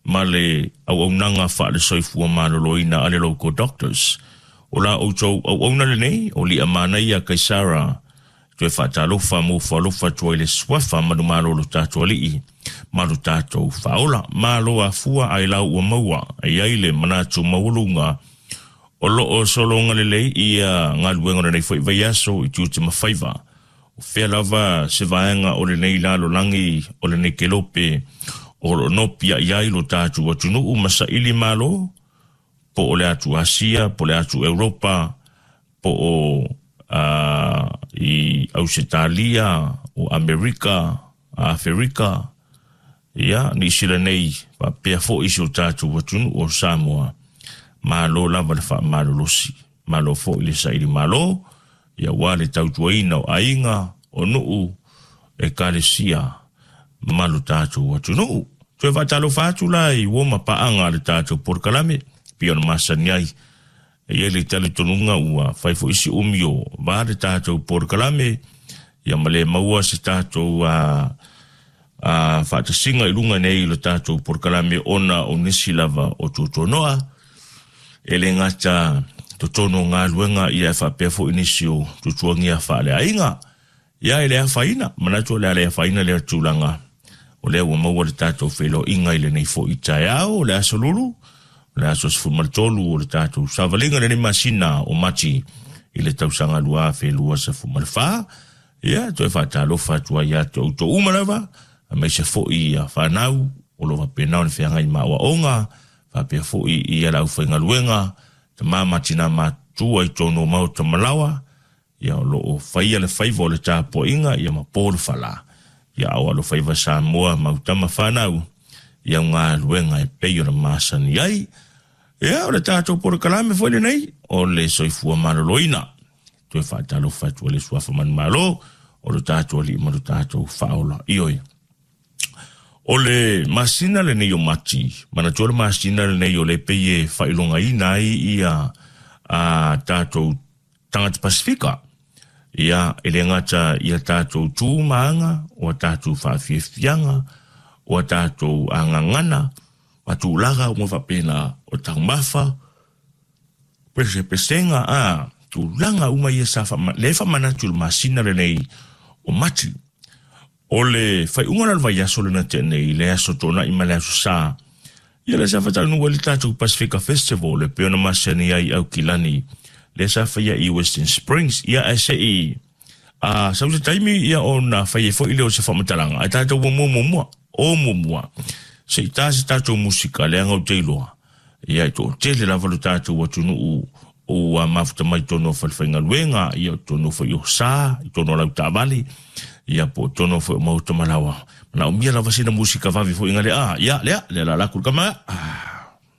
ma le au nanga wha le soifua maloloina ale local doctors. O la au na le nei, o li amana ia Kaisara, tue whatalofa mo whalofa tua le swafa manu malolo tātua lii, malu tātou whaola, malo a fua ai lau ua maua, ai aile manatu maulunga, o loo solonga le lei ia ngaluenga nei fwoi vaiaso i tūte mawhaiva, o whea lava se vaenga o le nei lalo langi, o le nei kelope, o lo nopia iai lo tātu wa tunuu masa ili malo, po o le atu Asia, po le atu Europa, po o i Ausitalia, o Amerika, Afrika, ia, ni sila nei, pa pia fo isi o tātu wa tunuu o Samoa, malo lava le wha malo losi, malo fo ili sa ili malo, ia wale tautuaina o ainga, o nuu, e kalesia, malo tātu wa tunuu. Tue whatalo whātu lai, woma paanga le tātou porkalame, pia na masani ai. E ele tale tonunga ua, whaifo isi umio, wa le tātou porkalame, ia male maua se tātou whātasinga i lunga nei le tātou porkalame ona o nisi lava o tūtonoa. Ele ngata totono ngā luenga ia e whapefo inisio tutuangia whaale ainga. Ia ele a whaina, manatua le ale a whaina le atulanga. O lea ua maua le tātou whelo inga ile nei fo i tae au, o le aso lulu, o le aso sifumaritolu, o le tātou savalinga le nei masina o mati i le tausanga lua whelua sa fumarifaa. Ia, toi whatalofa tua ia te auto umarawa, a mei se fo i a whanau, o lo wapenau ni whiangai maua onga, whapea fo i a lau whainga luenga, te māmatina mātua i tono mau ta malawa, ia o lo o whaia le whaiva o le tāpo inga, ia ma pōru whala. Ia au alo whaiva Samoa mautama whanau, ia ngā luenga e peio na māsani ai. Ia o le tātou porokalame fwele nei, o le soifua maloloina. Tue whaatalo whatua le suafa manu malo, o le tātou li maru tātou whaola ioi. O le masina le nei o mati, mana tua le masina le nei o le peie whailonga ina ia a tātou tangata Pasifika. Ia ele ngata ia tātou tūmaanga, o tātou whawhiawhianga, o tātou angangana, watu laga o mwapena o tangmafa, pesenga tu langa uma ia sa lefa manatu masina le nei o mati. O le whai ungana lwa yaso le na tenei, le aso tona ima le aso sa. Ia le sa whatanua le tātou Pacifica Festival, le peona masani ai au kilani, le sa whaia i Western Springs, ia e se i sa uta taimi ia o na whaia fo ile o se whamataranga, ai tātou o mumua, se i tāsi tātou musika, le anga o teiloa, ia i tō tele lava lo tātou o tunu o mafuta mai tono whalwhainga luenga, ia o tono whai o sā, i tono lau tāwali, ia po tono whai o mauta malawa, na o mia lava sina musika vavi fo inga le ia, le la lakur kama,